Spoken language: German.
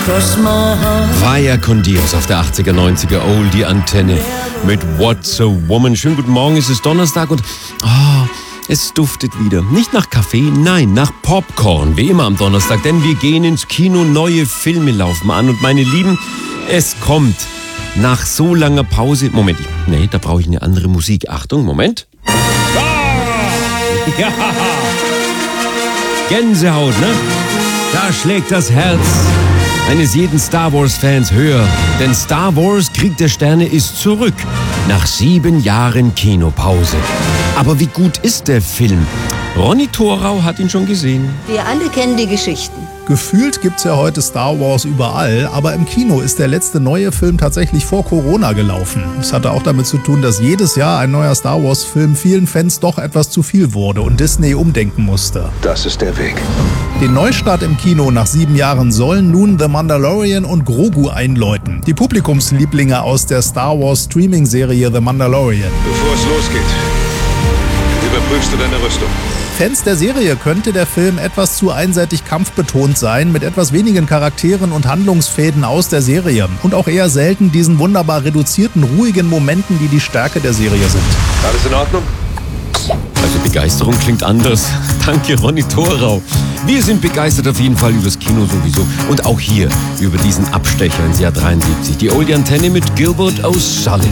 Vaya con Dios auf der 80er, 90er Oldie-Antenne mit What's a Woman. Schönen guten Morgen, es ist Donnerstag und es duftet wieder. Nicht nach Kaffee, nein, nach Popcorn, wie immer am Donnerstag, denn wir gehen ins Kino, neue Filme laufen an und meine Lieben, es kommt nach so langer Pause, Moment, da brauche ich eine andere Musik. Achtung, Moment. Ja. Gänsehaut, ne? Da schlägt das Herz eines jeden Star Wars-Fans höher. Denn Star Wars Krieg der Sterne ist zurück. Nach 7 Jahren Kinopause. Aber wie gut ist der Film? Ronny Thorau hat ihn schon gesehen. Wir alle kennen die Geschichten. Gefühlt gibt's ja heute Star Wars überall, aber im Kino ist der letzte neue Film tatsächlich vor Corona gelaufen. Es hatte auch damit zu tun, dass jedes Jahr ein neuer Star Wars Film vielen Fans doch etwas zu viel wurde und Disney umdenken musste. Das ist der Weg. Den Neustart im Kino nach 7 Jahren sollen nun The Mandalorian und Grogu einläuten. Die Publikumslieblinge aus der Star Wars Streaming-Serie The Mandalorian. Bevor es losgeht, überprüfst du deine Rüstung. Fans der Serie könnte der Film etwas zu einseitig kampfbetont sein, mit etwas wenigen Charakteren und Handlungsfäden aus der Serie und auch eher selten diesen wunderbar reduzierten, ruhigen Momenten, die die Stärke der Serie sind. Alles in Ordnung? Also Begeisterung klingt anders. Danke, Ronny Thorau. Wir sind begeistert auf jeden Fall übers Kino sowieso und auch hier über diesen Abstecher ins Jahr 73. Die Oldie Antenne mit Gilbert O'Sullivan.